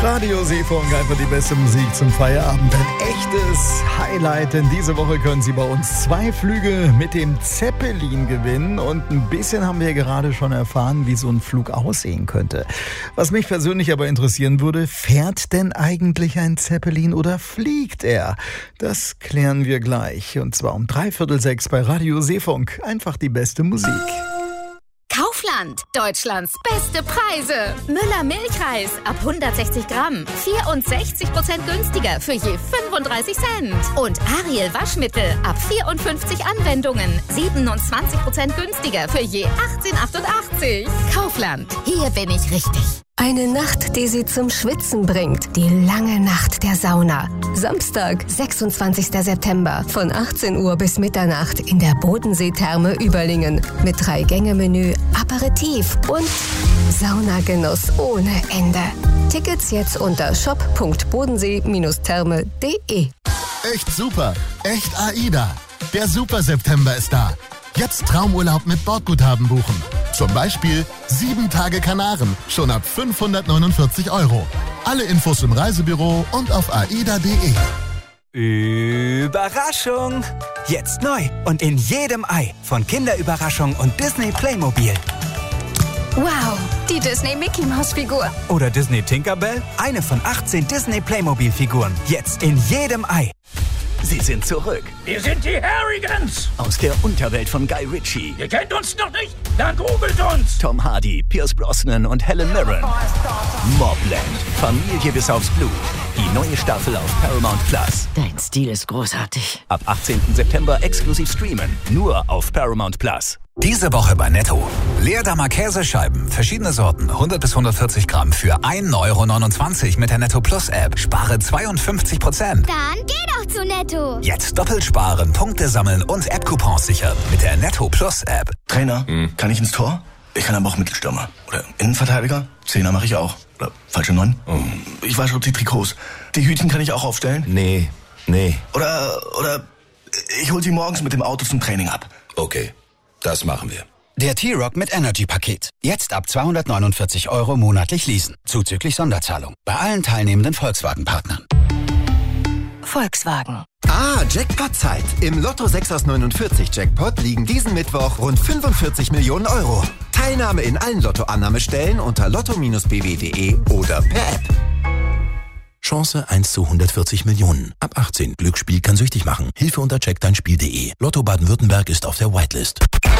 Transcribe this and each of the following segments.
Radio Seefunk, einfach die beste Musik zum Feierabend. Ein echtes Highlight, denn diese Woche können Sie bei uns 2 Flüge mit dem Zeppelin gewinnen. Und ein bisschen haben wir gerade schon erfahren, wie so ein Flug aussehen könnte. Was mich persönlich aber interessieren würde, fährt denn eigentlich ein Zeppelin oder fliegt er? Das klären wir gleich. Und zwar um 5:45 bei Radio Seefunk. Einfach die beste Musik. Kaufland, Deutschlands beste Preise. Müller Milchreis ab 160 Gramm, 64% günstiger für je 35 Cent. Und Ariel Waschmittel ab 54 Anwendungen, 27% günstiger für je 18,88. Kaufland, hier bin ich richtig. Eine Nacht, die Sie zum Schwitzen bringt. Die lange Nacht der Sauna. Samstag, 26. September von 18 Uhr bis Mitternacht in der Bodensee-Therme Überlingen. Mit 3-Gänge-Menü, Aperitif und Saunagenuss ohne Ende. Tickets jetzt unter shop.bodensee-therme.de. Echt super, echt AIDA. Der Super September ist da. Jetzt Traumurlaub mit Bordguthaben buchen. Zum Beispiel 7 Tage Kanaren, schon ab 549 €. Alle Infos im Reisebüro und auf aida.de. Überraschung! Jetzt neu und in jedem Ei von Kinderüberraschung und Disney Playmobil. Wow, die Disney Mickey Maus Figur. Oder Disney Tinkerbell, eine von 18 Disney Playmobil Figuren. Jetzt in jedem Ei. Sie sind zurück. Wir sind die Harrigans. Aus der Unterwelt von Guy Ritchie. Ihr kennt uns noch nicht? Dann googelt uns. Tom Hardy, Pierce Brosnan und Helen Mirren. Mobland. Familie bis aufs Blut. Die neue Staffel auf Paramount Plus. Dein Stil ist großartig. Ab 18. September exklusiv streamen. Nur auf Paramount Plus. Diese Woche bei Netto. Leerdammer Käsescheiben, verschiedene Sorten, 100 bis 140 Gramm für 1,29 € mit der Netto Plus App. Spare 52%. Dann geh doch zu Netto. Jetzt doppelt sparen, Punkte sammeln und App-Coupons sichern mit der Netto Plus App. Trainer, kann ich ins Tor? Ich kann aber auch Mittelstürmer. Oder Innenverteidiger? Zehner mache ich auch. Oder falsche 9? Ich wasche die Trikots. Die Hütchen kann ich auch aufstellen? Nee. Oder ich hol sie morgens mit dem Auto zum Training ab. Okay, das machen wir. Der T-Rock mit Energy-Paket. Jetzt ab 249 € monatlich leasen. Zuzüglich Sonderzahlung. Bei allen teilnehmenden Volkswagen-Partnern. Volkswagen. Jackpot-Zeit. Im Lotto 6 aus 49 Jackpot liegen diesen Mittwoch rund 45 Millionen €. Teilnahme in allen Lottoannahmestellen unter lotto-bw.de oder per App. Chance 1 zu 140 Millionen. Ab 18. Glücksspiel kann süchtig machen. Hilfe unter checkdeinspiel.de. Lotto Baden-Württemberg ist auf der Whitelist.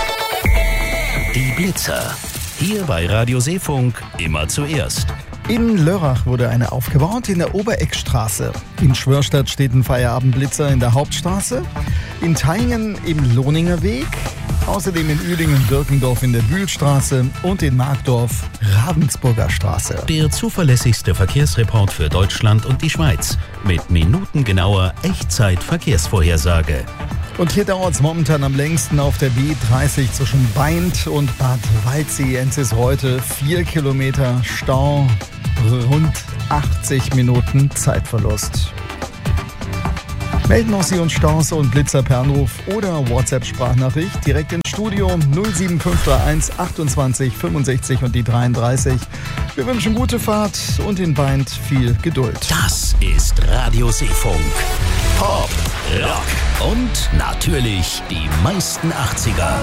Die Blitzer. Hier bei Radio Seefunk immer zuerst. In Lörrach wurde eine aufgebaut in der Obereckstraße. In Schwörstadt steht ein Feierabendblitzer in der Hauptstraße. In Thaingen im Lohninger Weg. Außerdem in Uerdingen-Birkendorf in der Bühlstraße und in Markdorf Ravensburger Straße. Der zuverlässigste Verkehrsreport für Deutschland und die Schweiz. Mit minutengenauer Echtzeit-Verkehrsvorhersage. Und hier dauert es momentan am längsten auf der B30 zwischen Baindt und Bad Waldsee-Enziesreuth. 4 Kilometer Stau, rund 80 Minuten Zeitverlust. Melden auch Sie uns Staus und Blitzer per Anruf oder WhatsApp-Sprachnachricht direkt ins Studio 07531 28 65 und die 33. Wir wünschen gute Fahrt und in Baindt viel Geduld. Das ist Radio Seefunk. Pop, Rock und natürlich die meisten 80er.